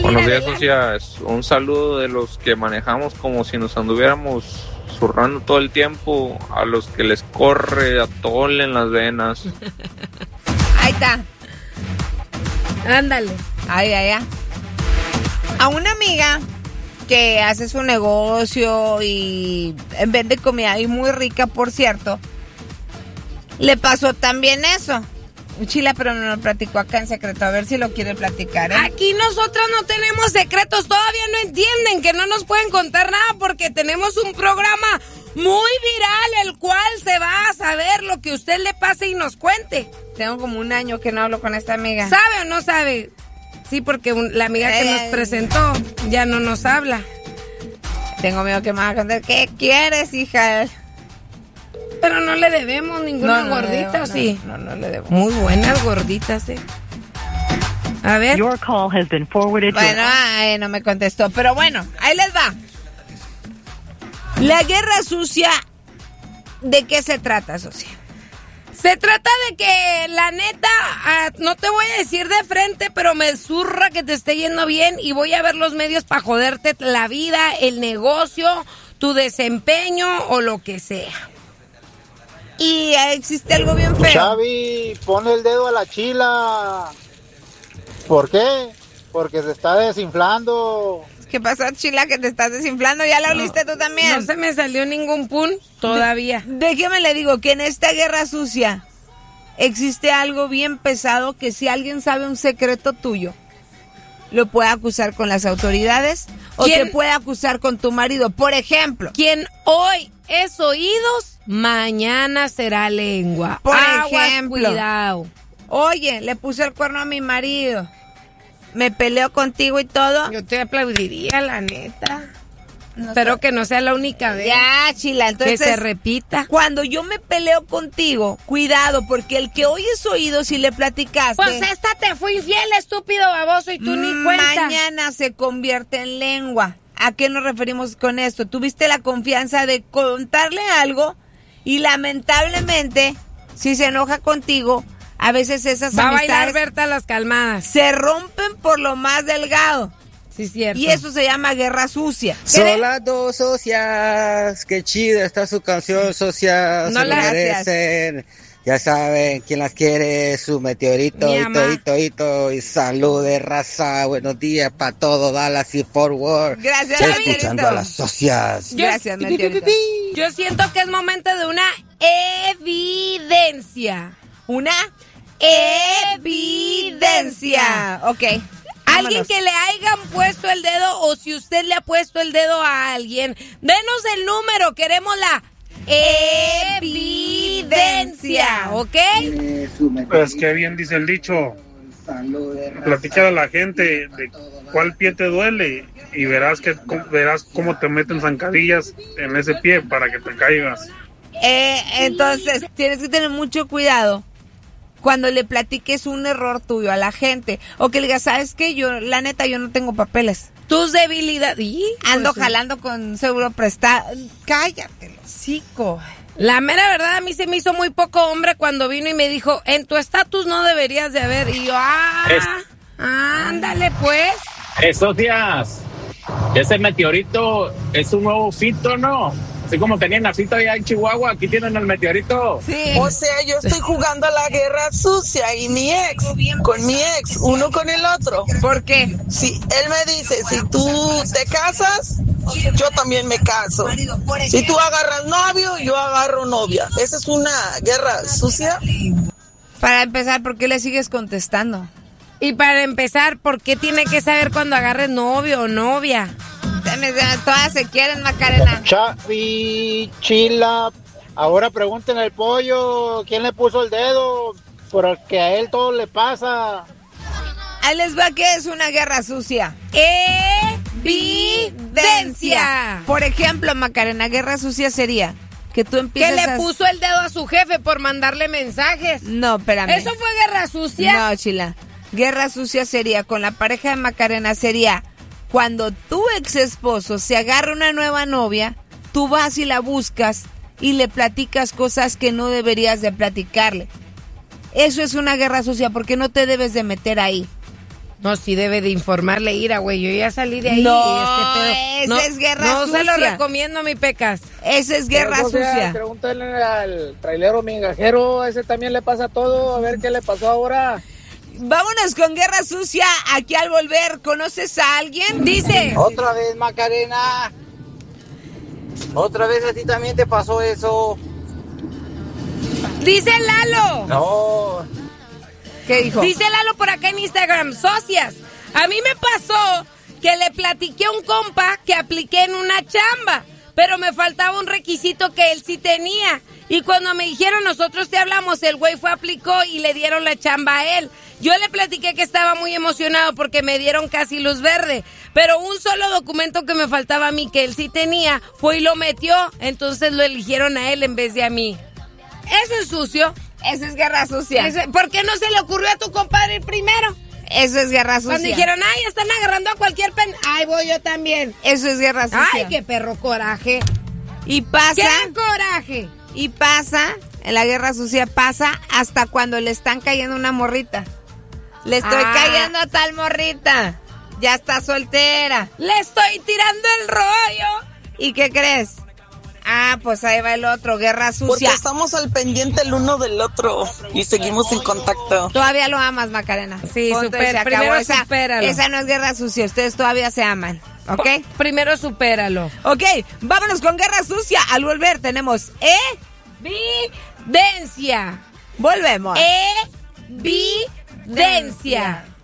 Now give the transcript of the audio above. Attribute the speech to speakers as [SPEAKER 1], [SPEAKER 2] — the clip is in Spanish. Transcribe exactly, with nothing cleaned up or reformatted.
[SPEAKER 1] Buenos días, socias. Un saludo de los que manejamos como si nos anduviéramos zurrando todo el tiempo, a los que les corre atole en las venas.
[SPEAKER 2] Ahí está.
[SPEAKER 3] Ándale.
[SPEAKER 2] Ay, ay, ay. A una amiga que hace su negocio y vende comida y muy rica, por cierto, le pasó también eso. Chila, pero no lo platicó acá en secreto. A ver si lo quiere platicar, ¿eh?
[SPEAKER 3] Aquí nosotras no tenemos secretos. Todavía no entienden que no nos pueden contar nada porque tenemos un programa muy viral, el cual se va a saber lo que usted le pase y nos cuente.
[SPEAKER 2] Tengo como un año que no hablo con esta amiga.
[SPEAKER 3] ¿Sabe o no sabe? Sí, porque un, la amiga que
[SPEAKER 2] eh,
[SPEAKER 3] nos presentó ya no nos habla.
[SPEAKER 2] Tengo miedo que me va a contar. ¿Qué quieres, hija?
[SPEAKER 3] Pero no le debemos ninguna
[SPEAKER 2] no, no
[SPEAKER 3] gordita,
[SPEAKER 2] debo,
[SPEAKER 3] ¿o sí?
[SPEAKER 2] No, no, no le debo.
[SPEAKER 3] Muy buenas gorditas, ¿eh? A ver.
[SPEAKER 4] Your call has been forwarded to...
[SPEAKER 2] Bueno, ay, no me contestó. Pero bueno, ahí les va. La guerra sucia, ¿de qué se trata, socia?
[SPEAKER 3] Se trata de que, la neta, ah, no te voy a decir de frente, pero me zurra que te esté yendo bien y voy a ver los medios para joderte la vida, el negocio, tu desempeño o lo que sea.
[SPEAKER 2] Y existe algo bien feo.
[SPEAKER 5] Xavi, pon el dedo a la chila. ¿Por qué? Porque se está desinflando.
[SPEAKER 2] ¿Qué pasó, Chila, que te estás desinflando? ¿Ya la oliste
[SPEAKER 3] no,
[SPEAKER 2] tú también?
[SPEAKER 3] No se me salió ningún pun todavía.
[SPEAKER 2] De, déjeme le digo que en esta guerra sucia existe algo bien pesado que si alguien sabe un secreto tuyo, lo puede acusar con las autoridades o te puede acusar con tu marido. Por ejemplo,
[SPEAKER 3] quien hoy es oídos, mañana será lengua.
[SPEAKER 2] Por
[SPEAKER 3] Aguas,
[SPEAKER 2] ejemplo,
[SPEAKER 3] cuidado.
[SPEAKER 2] Oye, le puse el cuerno a mi marido. Me peleó contigo y todo.
[SPEAKER 3] Yo te aplaudiría, la neta. No Espero sé. que no sea la única vez.
[SPEAKER 2] Ya, Chila, entonces...
[SPEAKER 3] Que se repita.
[SPEAKER 2] Cuando yo me peleo contigo, cuidado, porque el que hoy es oído, si le platicaste...
[SPEAKER 3] Pues esta te fue infiel, estúpido baboso, y tú ni cuenta.
[SPEAKER 2] Mañana se convierte en lengua. ¿A qué nos referimos con esto? Tuviste la confianza de contarle algo y lamentablemente, si se enoja contigo... A veces esas
[SPEAKER 3] Va
[SPEAKER 2] amistades...
[SPEAKER 3] a bailar Berta las calmadas.
[SPEAKER 2] Se rompen por lo más delgado.
[SPEAKER 3] Sí, cierto.
[SPEAKER 2] Y eso se llama guerra sucia.
[SPEAKER 6] Son las dos socias. Qué chida está su canción, socias.
[SPEAKER 2] No
[SPEAKER 6] se lo
[SPEAKER 2] las
[SPEAKER 6] merecen. Ya saben quién las quiere, su meteorito, hito, hito, hito, y salud de raza. Buenos días para todo, Dallas y Forward.
[SPEAKER 2] Gracias,
[SPEAKER 6] Estoy
[SPEAKER 2] meteorito.
[SPEAKER 6] escuchando a las socias.
[SPEAKER 3] Yo,
[SPEAKER 2] Gracias, meteorito.
[SPEAKER 3] Yo siento que es momento de una evidencia.
[SPEAKER 2] Una evidencia. Ok.
[SPEAKER 3] Alguien
[SPEAKER 2] vámonos.
[SPEAKER 3] que le hayan puesto el dedo o si usted le ha puesto el dedo a alguien, denos el número, queremos la evidencia, ¿ok?
[SPEAKER 7] Pues qué bien dice el dicho. Platicar a la gente de cuál pie te duele y verás que verás cómo te meten zancadillas en ese pie para que te caigas.
[SPEAKER 2] Eh, entonces, tienes que tener mucho cuidado cuando le platiques un error tuyo a la gente. O que le digas, ¿sabes qué? Yo, la neta, yo no tengo papeles.
[SPEAKER 3] Tus debilidades.
[SPEAKER 2] Ando
[SPEAKER 3] pues,
[SPEAKER 2] jalando con seguro prestado. Cállate, hocico.
[SPEAKER 3] La mera verdad, a mí se me hizo muy poco hombre cuando vino y me dijo, en tu estatus no deberías de haber. Y yo, ah,
[SPEAKER 8] es...
[SPEAKER 3] ándale pues.
[SPEAKER 8] Esos días, ese meteorito es un nuevo fito, ¿no? Así como tenían la fita allá en Chihuahua, aquí tienen el meteorito.
[SPEAKER 2] Sí.
[SPEAKER 9] O sea, yo estoy jugando a la guerra sucia y mi ex, con mi ex, uno con el otro.
[SPEAKER 2] ¿Por qué?
[SPEAKER 9] Si él me dice, si tú te casas, yo también me caso. Si tú agarras novio, yo agarro novia. ¿Esa es una guerra sucia?
[SPEAKER 2] Para empezar, ¿por qué le sigues contestando?
[SPEAKER 3] Y para empezar, ¿por qué tiene que saber cuando agarres novio o novia?
[SPEAKER 2] Todas se quieren, Macarena.
[SPEAKER 5] Xavi, Chila, ahora pregúntenle al pollo quién le puso el dedo, porque a él todo le pasa.
[SPEAKER 2] Ahí les va que es una guerra sucia. Evidencia. Por ejemplo, Macarena, guerra sucia sería que tú empieces
[SPEAKER 3] Que le
[SPEAKER 2] a...
[SPEAKER 3] puso el dedo a su jefe por mandarle mensajes.
[SPEAKER 2] No, espérame.
[SPEAKER 3] ¿Eso fue guerra sucia?
[SPEAKER 2] No, Chila. Guerra sucia sería, con la pareja de Macarena, sería... Cuando tu ex esposo se agarra una nueva novia, tú vas y la buscas y le platicas cosas que no deberías de platicarle. Eso es una guerra sucia porque no te debes de meter ahí.
[SPEAKER 3] No, sí debe de informarle, Ira, güey. Yo ya salí de ahí.
[SPEAKER 2] No,
[SPEAKER 3] y este pedo,
[SPEAKER 2] esa
[SPEAKER 3] no,
[SPEAKER 2] es guerra
[SPEAKER 3] no
[SPEAKER 2] sucia.
[SPEAKER 3] No se lo recomiendo, mi Pecas.
[SPEAKER 2] Esa es guerra
[SPEAKER 10] Pero, o sea,
[SPEAKER 2] sucia.
[SPEAKER 10] Pregúntale al trailero mingajero, ese también le pasa todo. A ver qué le pasó ahora.
[SPEAKER 2] Vámonos con guerra sucia. Aquí al volver, ¿conoces a alguien? Dice.
[SPEAKER 6] Otra vez, Macarena. Otra vez a ti también te pasó eso.
[SPEAKER 3] Dice Lalo.
[SPEAKER 6] No.
[SPEAKER 2] ¿Qué dijo?
[SPEAKER 3] Dice Lalo por acá en Instagram, socias, a mí me pasó que le platiqué a un compa que apliqué en una chamba, pero me faltaba un requisito que él sí tenía. Y cuando me dijeron, nosotros te hablamos, el güey fue, aplicó y le dieron la chamba a él. Yo le platiqué que estaba muy emocionado porque me dieron casi luz verde, pero un solo documento que me faltaba a mí, que él sí tenía, fue y lo metió, entonces lo eligieron a él en vez de a mí. Eso es sucio.
[SPEAKER 2] Eso es guerra sucia.
[SPEAKER 3] Eso, ¿por qué no se le ocurrió a tu compadre primero?
[SPEAKER 2] Eso es guerra sucia.
[SPEAKER 3] Cuando dijeron, ay, están agarrando a cualquier pen... Ay, voy yo también.
[SPEAKER 2] Eso es guerra sucia.
[SPEAKER 3] Ay, qué perro coraje.
[SPEAKER 2] Y pasa...
[SPEAKER 3] ¡Qué coraje!
[SPEAKER 2] Y pasa, en la guerra sucia pasa hasta cuando le están cayendo una morrita. Le estoy
[SPEAKER 3] ah.
[SPEAKER 2] cayendo a tal morrita. Ya está soltera.
[SPEAKER 3] Le estoy tirando el rollo.
[SPEAKER 2] ¿Y qué crees? Ah, pues ahí va el otro, guerra sucia.
[SPEAKER 9] Porque estamos al pendiente el uno del otro y seguimos en contacto.
[SPEAKER 2] Todavía lo amas, Macarena.
[SPEAKER 3] Sí, supera, primero
[SPEAKER 2] esa,
[SPEAKER 3] supéralo.
[SPEAKER 2] Esa no es guerra sucia, ustedes todavía se aman, ¿ok?
[SPEAKER 3] P- primero supéralo.
[SPEAKER 2] Ok, vámonos con guerra sucia. Al volver tenemos
[SPEAKER 3] evidencia.
[SPEAKER 2] Volvemos.
[SPEAKER 3] Evidencia.